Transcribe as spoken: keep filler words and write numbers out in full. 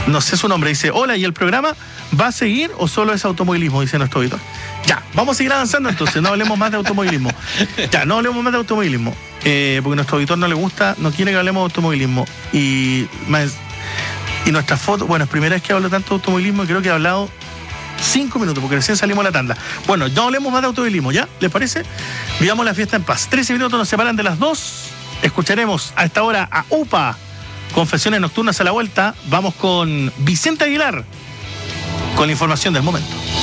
no sé su nombre, dice, hola, ¿y el programa va a seguir o solo es automovilismo? Dice nuestro auditor. Ya, vamos a seguir avanzando entonces, no hablemos más de automovilismo. Ya, no hablemos más de automovilismo, eh, porque a nuestro auditor no le gusta, no quiere que hablemos de automovilismo. Y, más, y nuestra foto, bueno, es primera vez que hablo tanto de automovilismo y creo que he hablado cinco minutos, porque recién salimos a la tanda. Bueno, no hablemos más de automovilismo, ¿ya? ¿Les parece? Vivamos la fiesta en paz. trece minutos nos separan de las dos. Escucharemos a esta hora a UPA, Confesiones Nocturnas a la vuelta. Vamos con Vicente Aguilar, con la información del momento.